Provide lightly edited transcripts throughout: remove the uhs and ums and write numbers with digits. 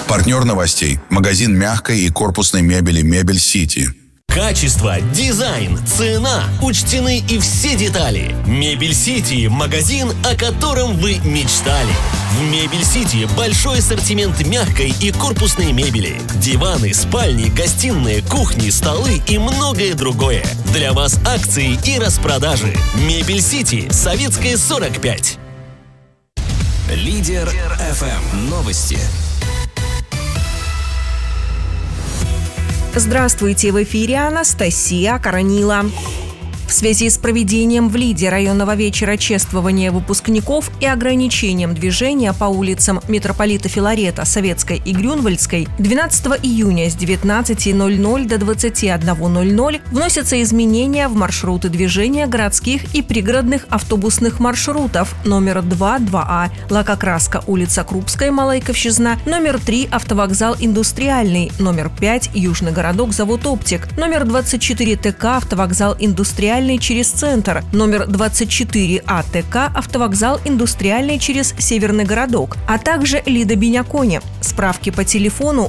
Партнер новостей – магазин мягкой и корпусной мебели «Мебель Сити». Качество, дизайн, цена – учтены и все детали. «Мебель Сити» – магазин, о котором вы мечтали. В «Мебель Сити» большой ассортимент мягкой и корпусной мебели. Диваны, спальни, гостиные, кухни, столы и многое другое. Для вас акции и распродажи. «Мебель Сити», Советская, 45. Лидер ФМ. Новости. Здравствуйте, в эфире Анастасия Коронила. В связи с проведением в Лиде районного вечера чествования выпускников и ограничением движения по улицам митрополита Филарета, Советской и Грюнвальдской 12 июня с 19:00 до 21:00 вносятся изменения в маршруты движения городских и пригородных автобусных маршрутов номер 2, 2А, Лакокраска, улица Крупская, Малайковщизна, номер 3, автовокзал Индустриальный, номер 5, Южный городок, завод Оптик, номер 24 ТК, автовокзал Индустриальный через центр, номер 24 АТК, автовокзал Индустриальный через Северный городок, а также Лида-Беняконе. Справки по телефону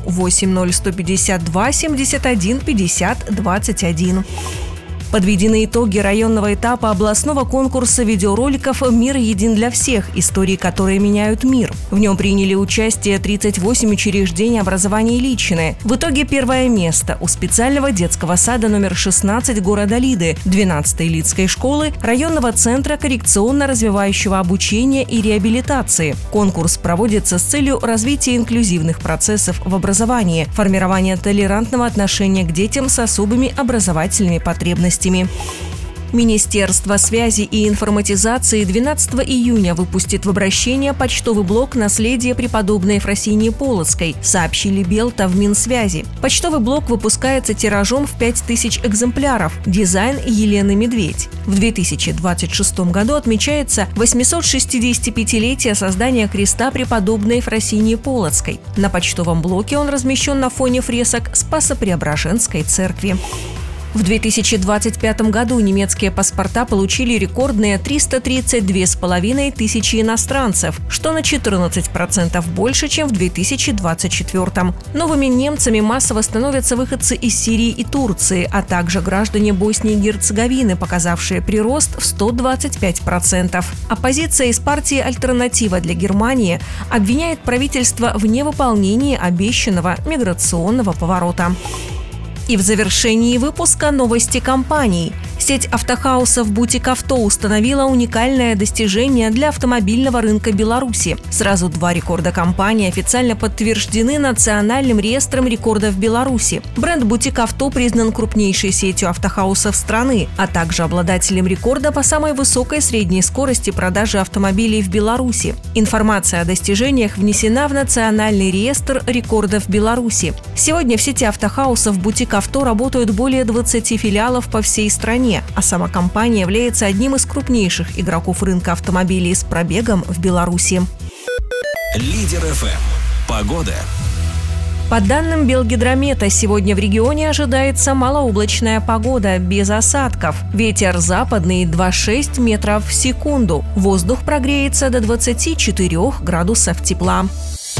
80152 71 50 21. Подведены итоги районного этапа областного конкурса видеороликов «Мир един для всех. Истории, которые меняют мир». В нем приняли участие 38 учреждений образования и личное. В итоге первое место у специального детского сада номер 16 города Лиды, 12-й Лидской школы, районного центра коррекционно-развивающего обучения и реабилитации. Конкурс проводится с целью развития инклюзивных процессов в образовании, формирования толерантного отношения к детям с особыми образовательными потребностями. Министерство связи и информатизации 12 июня выпустит в обращение почтовый блок «Наследие преподобной Ефросинии Полоцкой», сообщили Белта в Минсвязи. Почтовый блок выпускается тиражом в 5000 экземпляров. Дизайн Елены Медведь. В 2026 году отмечается 865-летие создания креста преподобной Ефросинии Полоцкой. На почтовом блоке он размещен на фоне фресок Спасо-Преображенской церкви. В 2025 году немецкие паспорта получили рекордные 332,5 тысячи иностранцев, что на 14% больше, чем в 2024. Новыми немцами массово становятся выходцы из Сирии и Турции, а также граждане Боснии и Герцеговины, показавшие прирост в 125%. Оппозиция из партии «Альтернатива для Германии» обвиняет правительство в невыполнении обещанного миграционного поворота. И в завершении выпуска новости компаний. Сеть автохаусов «Бутик Авто» установила уникальное достижение для автомобильного рынка Беларуси. Сразу 2 рекорда компании официально подтверждены Национальным реестром рекордов Беларуси. Бренд «Бутик Авто» признан крупнейшей сетью автохаусов страны, а также обладателем рекорда по самой высокой средней скорости продажи автомобилей в Беларуси. Информация о достижениях внесена в Национальный реестр рекордов Беларуси. Сегодня в сети автохаусов «Бутик Авто» работают более 20 филиалов по всей стране, а сама компания является одним из крупнейших игроков рынка автомобилей с пробегом в Беларуси. Лидер ФМ. Погода. По данным Белгидромета, сегодня в регионе ожидается малооблачная погода, без осадков. Ветер западный 2,6 метров в секунду. Воздух прогреется до 24 градусов тепла.